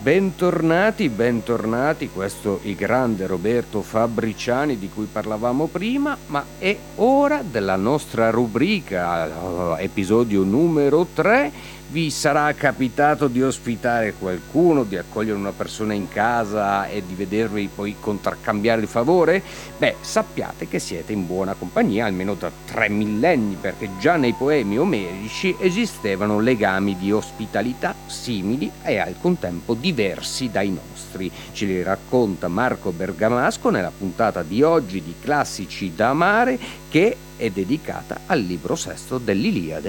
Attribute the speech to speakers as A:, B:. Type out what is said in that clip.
A: Bentornati, questo il grande Roberto Fabbriciani di cui parlavamo prima, ma è ora della nostra rubrica, episodio numero 3. Vi sarà capitato di ospitare qualcuno, di accogliere una persona in casa e di vedervi poi contraccambiare il favore? Beh, sappiate che siete in buona compagnia almeno da 3 millenni, perché già nei poemi omerici esistevano legami di ospitalità simili e al contempo diversi dai nostri. Ce li racconta Marco Bergamasco nella puntata di oggi di Classici da amare, che è dedicata al libro sesto dell'Iliade.